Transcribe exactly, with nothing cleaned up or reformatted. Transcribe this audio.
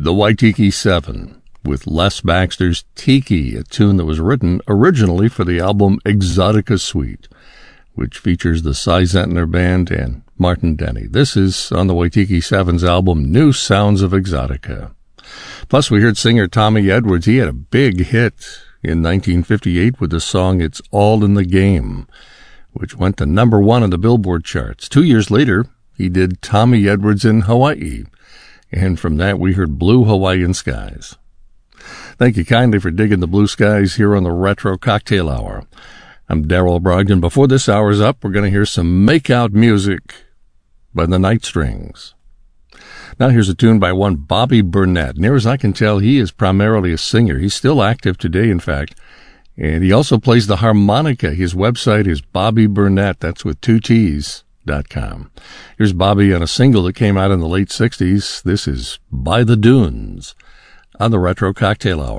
The Waitiki Seven, with Les Baxter's Tiki, a tune that was written originally for the album Exotica Suite, which features the Cy Zentner Band and Martin Denny. This is on the Waitiki Seven's album New Sounds of Exotica. Plus, we heard singer Tommy Edwards. He had a big hit in nineteen fifty-eight with the song It's All in the Game, which went to number one on the Billboard charts. Two years later, he did Tommy Edwards in Hawaii, and from that we heard Blue Hawaiian Skies. Thank you kindly for digging the blue skies here on the Retro Cocktail Hour. I'm Darrell Brogdon. Before this hour's up, we're going to hear some make-out music by the Night Strings. Now here's a tune by one Bobby Burnett. Near as I can tell, he is primarily a singer. He's still active today, in fact, and he also plays the harmonica. His website is Bobby Burnett, that's with two T's, dot com. Here's Bobby on a single that came out in the late sixties. This is By the Dunes on the Retro Cocktail Hour.